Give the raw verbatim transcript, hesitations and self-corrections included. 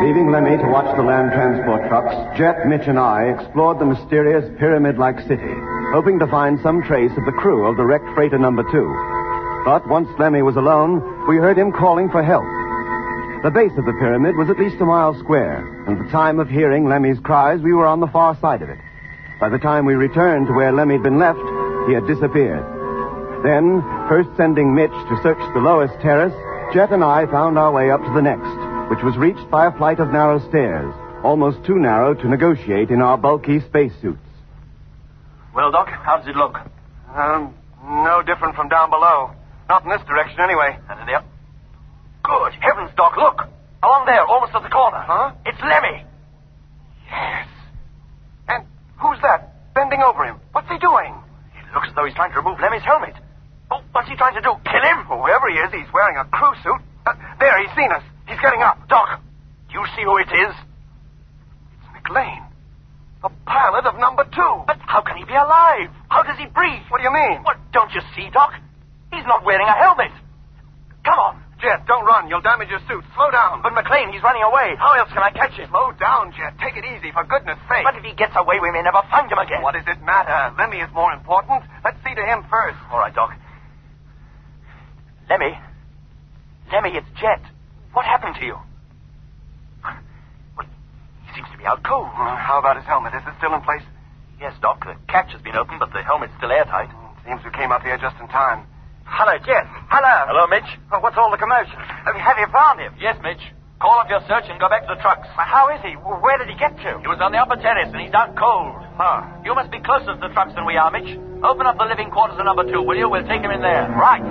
Leaving Lemmy to watch the land transport trucks, Jet, Mitch, and I explored the mysterious pyramid-like city, hoping to find some trace of the crew of the wrecked freighter number two. But once Lemmy was alone, we heard him calling for help. The base of the pyramid was at least a mile square, and at the time of hearing Lemmy's cries, we were on the far side of it. By the time we returned to where Lemmy had been left, he had disappeared. Then, first sending Mitch to search the lowest terrace, Jet and I found our way up to the next, which was reached by a flight of narrow stairs, almost too narrow to negotiate in our bulky spacesuits. Well, Doc, how does it look? Um, no different from down below. Not in this direction, anyway. And in there? Good heavens, Doc, look! Along there, almost at the corner. Huh? It's Lemmy! Yes. And who's that? Bending over him. What's he doing? It looks as though he's trying to remove Lemmy's helmet. Oh, what's he trying to do? Kill him? Whoever he is, he's wearing a crew suit. Uh, there, he's seen us. He's getting up. Doc, do you see who it is? It's McLean. The pilot of number two. But how can he be alive? How does he breathe? What do you mean? What, don't you see, Doc? He's not wearing a helmet. Come on. Jet, don't run. You'll damage your suit. Slow down. But McLean, he's running away. How else can I catch him? Slow down, Jet. Take it easy, for goodness sake. But if he gets away, we may never find him again. What does it matter? Lemmy is more important. Let's see to him first. All right, Doc. Lemmy? Lemmy, it's Jet. What happened to you? Well, he seems to be out cold. Uh, how about his helmet? Is it still in place? Yes, Doc. The catch has been opened, but the helmet's still airtight. It seems we came up here just in time. Hello, Jet. Hello. Hello, Mitch. Well, what's all the commotion? Have you, have you found him? Yes, Mitch. Call off your search and go back to the trucks. Well, how is he? Where did he get to? He was on the upper terrace, and he's out cold. Huh. You must be closer to the trucks than we are, Mitch. Open up the living quarters of number two, will you? We'll take him in there. Right.